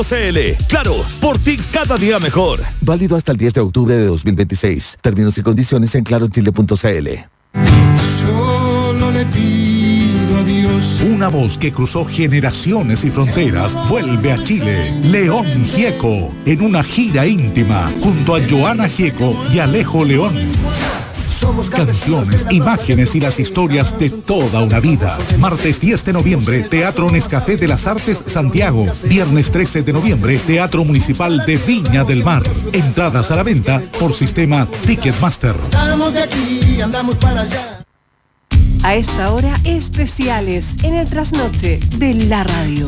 CL. Claro, por ti cada día mejor. Válido hasta el 10 de octubre de 2026. Términos y condiciones en clarochile.cl. Solo le pido a Dios. Una voz que cruzó generaciones y fronteras vuelve a Chile. León Gieco, en una gira íntima, junto a Joana Gieco y Alejo León. Canciones, imágenes y las historias de toda una vida. Martes 10 de noviembre, Teatro Nescafé de las Artes, Santiago. Viernes 13 de noviembre, Teatro Municipal de Viña del Mar. Entradas a la venta por sistema Ticketmaster. Andamos de aquí, andamos para allá. A esta hora, especiales en el trasnoche de la radio.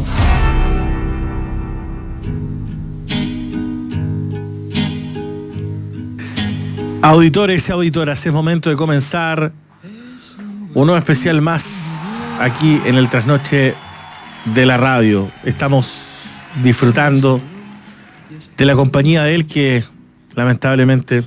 Auditores y auditoras, es momento de comenzar un nuevo especial más aquí en el trasnoche de la radio. Estamos disfrutando de la compañía de él que lamentablemente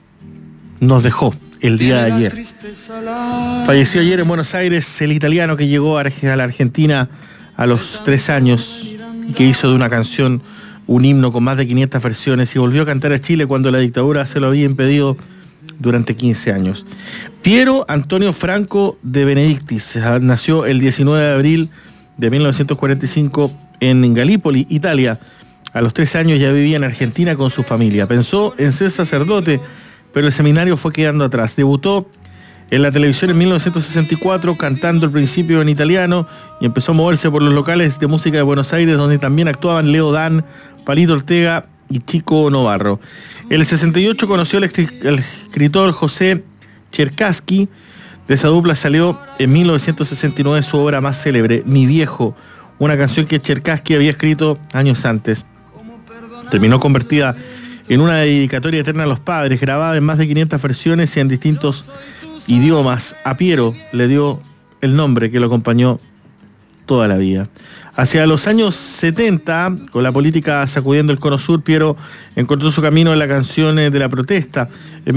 nos dejó el día de ayer. Falleció ayer en Buenos Aires el italiano que llegó a la Argentina a los 3 años y que hizo de una canción un himno con más de 500 versiones y volvió a cantar a Chile cuando la dictadura se lo había impedido durante 15 años. Piero Antonio Franco de Benedictis nació el 19 de abril de 1945 en Galípoli, Italia. A los 13 años ya vivía en Argentina con su familia. Pensó en ser sacerdote, pero el seminario fue quedando atrás. Debutó en la televisión en 1964 cantando al principio en italiano y empezó a moverse por los locales de música de Buenos Aires, donde también actuaban Leo Dan, Palito Ortega y Chico Novarro. En el 68 conoció al escritor José Cherkassky. De esa dupla salió en 1969 su obra más célebre, Mi Viejo, una canción que Cherkassky había escrito años antes. Terminó convertida en una dedicatoria eterna a los padres, grabada en más de 500 versiones y en distintos idiomas. A Piero le dio el nombre que lo acompañó toda la vida. Hacia los años 70, con la política sacudiendo el cono sur, Piero encontró su camino en las canciones de la protesta. En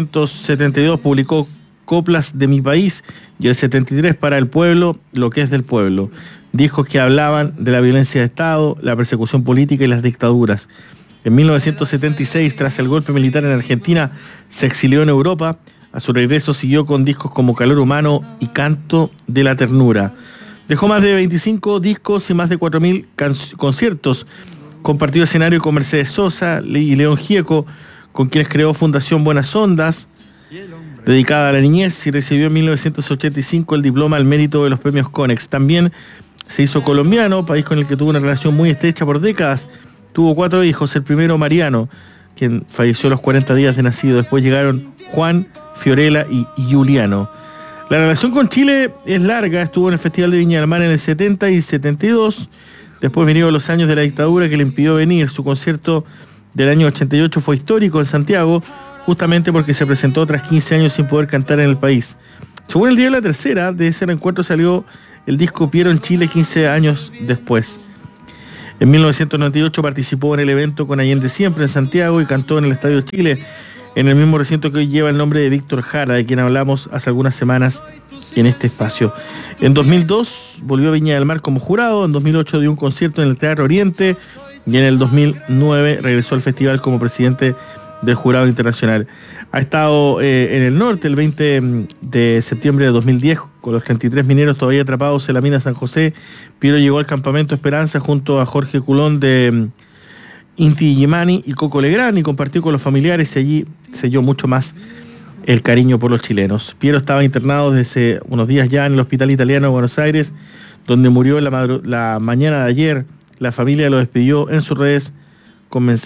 1972 publicó Coplas de mi país y el 73 Para el pueblo, lo que es del pueblo. Discos que hablaban de la violencia de Estado, la persecución política y las dictaduras. En 1976, tras el golpe militar en Argentina, se exilió en Europa. A su regreso siguió con discos como Calor Humano y Canto de la Ternura. Dejó más de 25 discos y más de 4.000 conciertos. Compartió escenario con Mercedes Sosa y León Gieco, con quienes creó Fundación Buenas Ondas, dedicada a la niñez, y recibió en 1985 el diploma al mérito de los premios Conex. También se hizo colombiano, país con el que tuvo una relación muy estrecha por décadas. Tuvo 4 hijos, el primero Mariano, quien falleció a los 40 días de nacido. Después llegaron Juan, Fiorella y Juliano. La relación con Chile es larga, estuvo en el Festival de Viña del Mar en el 70 y 72, después vinieron los años de la dictadura que le impidió venir. Su concierto del año 88 fue histórico en Santiago, justamente porque se presentó tras 15 años sin poder cantar en el país. Según el Diario La Tercera, de ese encuentro salió el disco Piero en Chile 15 años después. En 1998 participó en el evento Con Allende Siempre en Santiago y cantó en el Estadio Chile, en el mismo recinto que hoy lleva el nombre de Víctor Jara, de quien hablamos hace algunas semanas en este espacio. En 2002 volvió a Viña del Mar como jurado, en 2008 dio un concierto en el Teatro Oriente y en el 2009 regresó al festival como presidente del jurado internacional. Ha estado en el norte el 20 de septiembre de 2010 con los 33 mineros todavía atrapados en la mina San José. Piero llegó al campamento Esperanza junto a Jorge Culón de Inti Illimani y Coco Legrand y compartió con los familiares y allí selló mucho más el cariño por los chilenos. Piero estaba internado desde unos días ya en el Hospital Italiano de Buenos Aires, donde murió la mañana de ayer. La familia lo despidió en sus redes con un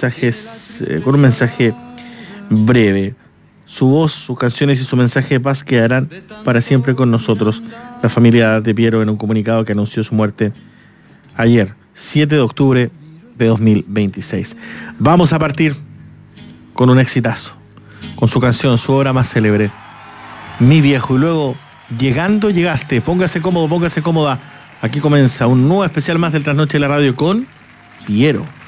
mensaje breve. Su voz, sus canciones y su mensaje de paz quedarán para siempre con nosotros. La familia de Piero en un comunicado que anunció su muerte ayer, 7 de octubre de 2026. Vamos a partir con un exitazo, con su canción, su obra más célebre, Mi Viejo, y luego Llegando Llegaste. Póngase cómodo, póngase cómoda. Aquí comienza un nuevo especial más del Trasnoche de la Radio con Piero.